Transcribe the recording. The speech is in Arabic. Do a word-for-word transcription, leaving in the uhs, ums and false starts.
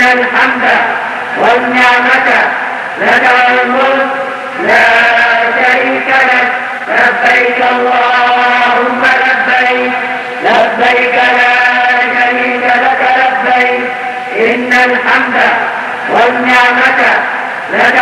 الحمد والنعمة لك والملك لا شريك لك. لبيك اللهم لبيك لبيك لا شريك لك لبيك إن الحمد والنعمة لك